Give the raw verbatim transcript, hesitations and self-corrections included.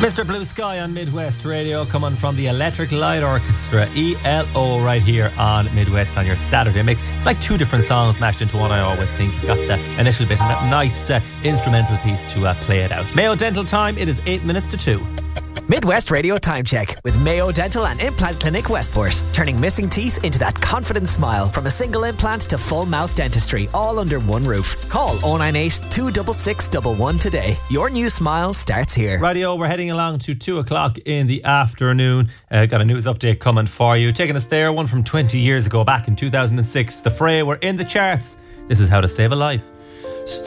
Mister Blue Sky on Midwest Radio, coming from the Electric Light Orchestra, E L O, right here on Midwest on your Saturday mix. It's like two different songs mashed into one, I always think. You got the initial bit and that nice uh, instrumental piece to uh, play it out. Mayo Dental time, it is eight minutes to two. Midwest Radio Time Check with Mayo Dental and Implant Clinic Westport. Turning missing teeth into that confident smile. From a single implant to full mouth dentistry, all under one roof. Call oh nine eight, two six six, one one today. Your new smile starts here. Rightio, we're heading along to two o'clock in the afternoon. Uh, got a news update coming for you. Taking us there, one from twenty years ago, back in two thousand six. The Fray were in the charts. This is How to Save a Life.